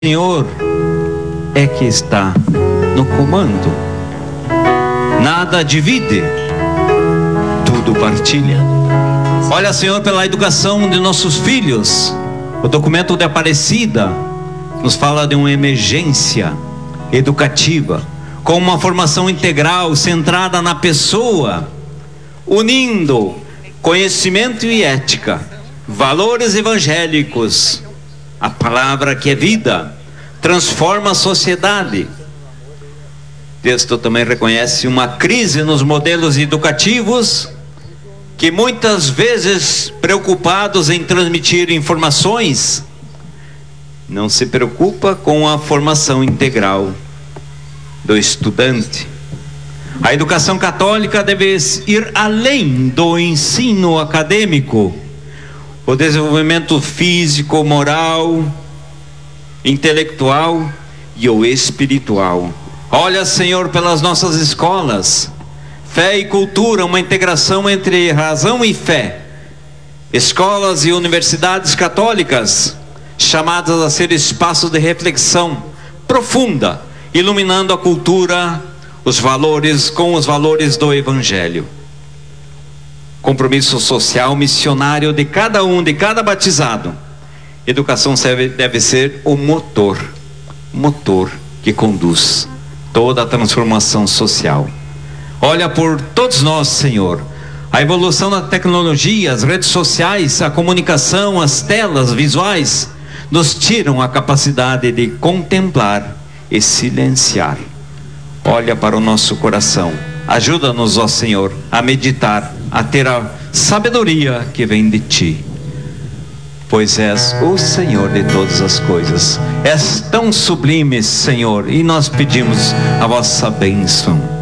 Senhor é que está no comando. Nada divide, tudo partilha. Olha, Senhor, pela educação de nossos filhos. O documento de Aparecida nos fala de uma emergência educativa, com uma formação integral centrada na pessoa, unindo conhecimento e ética, valores evangélicos. A palavra que é vida transforma a sociedade. O texto também reconhece uma crise nos modelos educativos, que muitas vezes, preocupados em transmitir informações, não se preocupa com a formação integral do estudante. A educação católica deve ir além do ensino acadêmico. O desenvolvimento físico, moral, intelectual e o espiritual. Olha, Senhor, pelas nossas escolas, fé e cultura, uma integração entre razão e fé. Escolas e universidades católicas, chamadas a ser espaços de reflexão profunda, iluminando a cultura, os valores com os valores do Evangelho. Compromisso social missionário de cada batizado. Educação deve ser o motor que conduz toda a transformação social. Olha por todos nós, Senhor. A evolução da tecnologia, as redes sociais, a comunicação, as telas visuais nos tiram a capacidade de contemplar e silenciar. Olha para o nosso coração. Ajuda-nos, ó Senhor, a meditar, a ter a sabedoria que vem de Ti, pois és o Senhor de todas as coisas. És tão sublime, Senhor, e nós pedimos a vossa bênção.